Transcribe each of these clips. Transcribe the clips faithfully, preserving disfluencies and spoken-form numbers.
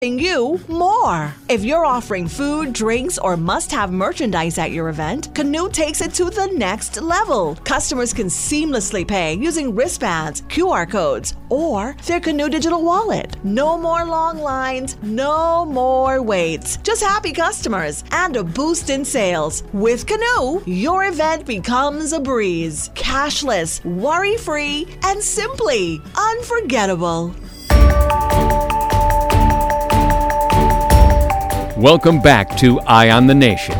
You more. If you're offering food, drinks, or must-have merchandise at your event, Canoo takes it to the next level. Customers can seamlessly pay using wristbands, Q R codes, or their Canoo digital wallet. No more long lines, no more waits. Just happy customers and a boost in sales. With Canoo, your event becomes a breeze. Cashless, worry-free, and simply unforgettable. Welcome back to Eye on the Nation.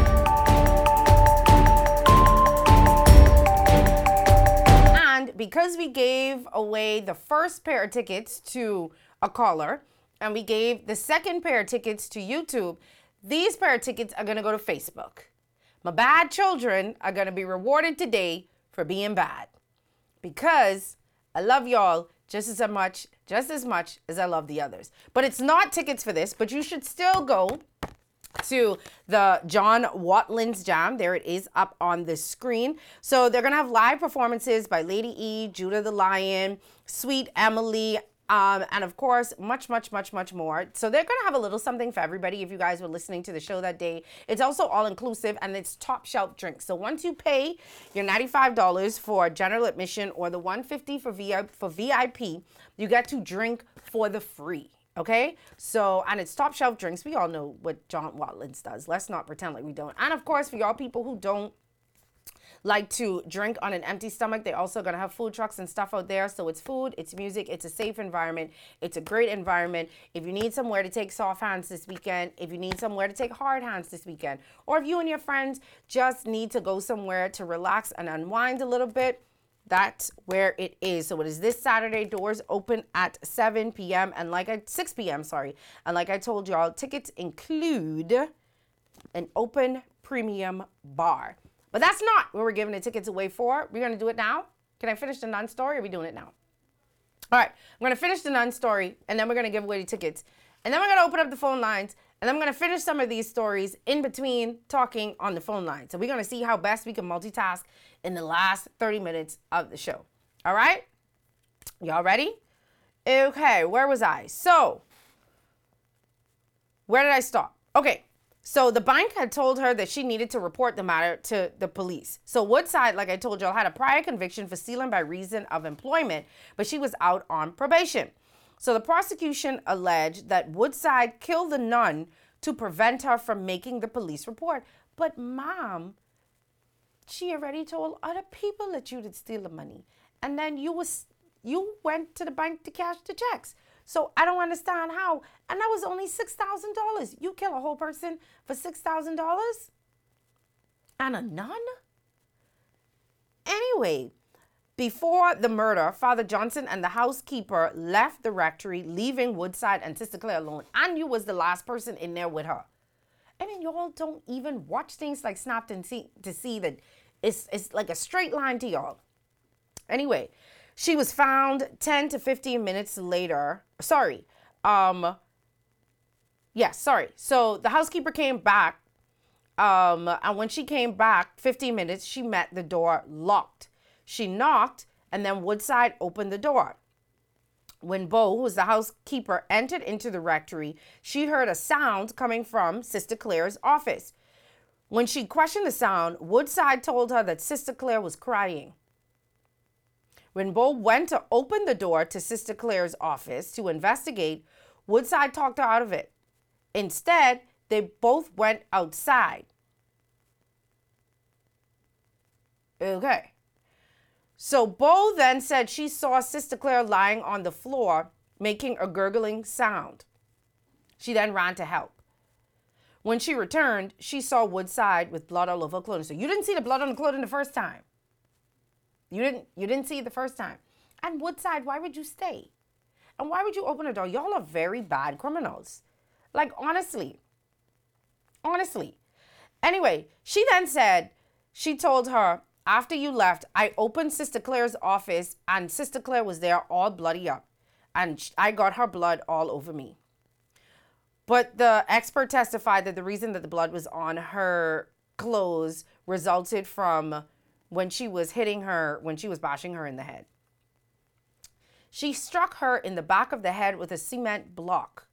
And because we gave away the first pair of tickets to a caller, and we gave the second pair of tickets to YouTube, these pair of tickets are going to go to Facebook. My bad children are going to be rewarded today for being bad. Because I love y'all just as much, just as much as I love the others. But it's not tickets for this, but you should still go to the John Watlin's Jam. There it is up on the screen. So they're going to have live performances by Lady E, Judah the Lion, Sweet Emily, Um, and of course, much, much, much, much more. So they're going to have a little something for everybody if you guys were listening to the show that day. It's also all-inclusive, and it's top shelf drinks. So once you pay your ninety-five dollars for general admission or the one hundred fifty dollars for V I P, for V I P, you get to drink for the free. Okay? So, and it's top shelf drinks. We all know what John Watlin's does. Let's not pretend like we don't. And of course, for y'all people who don't like to drink on an empty stomach, they're also going to have food trucks and stuff out there. So it's food, it's music, it's a safe environment, it's a great environment. If you need somewhere to take soft hands this weekend, if you need somewhere to take hard hands this weekend, or if you and your friends just need to go somewhere to relax and unwind a little bit, that's where it is. So it is this Saturday. Doors open at seven p.m. and like I six p.m. sorry. And like I told y'all, tickets include an open premium bar. But that's not what we're giving the tickets away for. We're going to do it now. Can I finish the nun story, or are we doing it now? All right. I'm going to finish the nun story, and then we're going to give away the tickets. And then we're going to open up the phone lines, and then I'm going to finish some of these stories in between talking on the phone line. So we're going to see how best we can multitask in the last thirty minutes of the show. All right? Y'all ready? Okay. Where was I? So, where did I stop? Okay. So the bank had told her that she needed to report the matter to the police. So Woodside, like I told y'all, had a prior conviction for stealing by reason of employment, but she was out on probation. So the prosecution alleged that Woodside killed the nun to prevent her from making the police report. But mom, she already told other people that you did steal the money. And then you was you went to the bank to cash the checks. So I don't understand how. And that was only six thousand dollars. You kill a whole person for six thousand dollars? And a nun? Anyway, before the murder, Father Johnson and the housekeeper left the rectory, leaving Woodside and Sister Claire alone. And you was the last person in there with her. I mean, y'all don't even watch things like Snapped and see to see that it's, it's like a straight line to y'all. Anyway, she was found ten to fifteen minutes later. Sorry. Um, yes, yeah, sorry. So the housekeeper came back. Um, and when she came back, fifteen minutes, she met the door locked. She knocked, and then Woodside opened the door. When Bo, who was the housekeeper, entered into the rectory, she heard a sound coming from Sister Claire's office. When she questioned the sound, Woodside told her that Sister Claire was crying. When Bo went to open the door to Sister Claire's office to investigate, Woodside talked her out of it. Instead, they both went outside. Okay. So Bo then said she saw Sister Claire lying on the floor, making a gurgling sound. She then ran to help. When she returned, she saw Woodside with blood all over her clothing. So you didn't see the blood on the clothing the first time. You didn't you didn't see it the first time. And Woodside, why would you stay? And why would you open the door? Y'all are very bad criminals. Like, honestly. Honestly. Anyway, she then said, she told her, after you left, I opened Sister Claire's office and Sister Claire was there all bloody up. And I got her blood all over me. But the expert testified that the reason that the blood was on her clothes resulted from when she was hitting her, when she was bashing her in the head. She struck her in the back of the head with a cement block.